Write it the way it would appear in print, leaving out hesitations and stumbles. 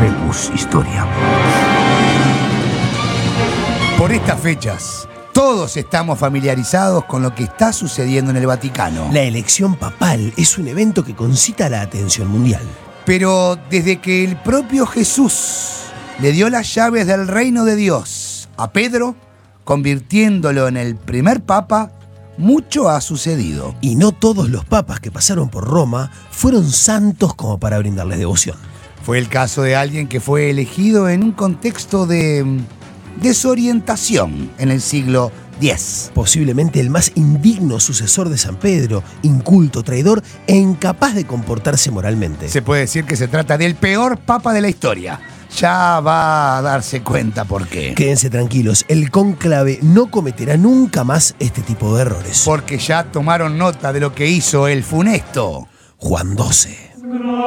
Habemos Historia. Por estas fechas, todos estamos familiarizados con lo que está sucediendo en el Vaticano. La elección papal es un evento que concita la atención mundial. Pero desde que el propio Jesús le dio las llaves del reino de Dios a Pedro, convirtiéndolo en el primer papa, mucho ha sucedido. Y no todos los papas que pasaron por Roma fueron santos como para brindarles devoción. Fue el caso de alguien que fue elegido en un contexto de desorientación en el siglo X. Posiblemente el más indigno sucesor de San Pedro, inculto, traidor e incapaz de comportarse moralmente. Se puede decir que se trata del peor papa de la historia. Ya va a darse cuenta por qué. Quédense tranquilos, el cónclave no cometerá nunca más este tipo de errores. Porque ya tomaron nota de lo que hizo el funesto Juan XII.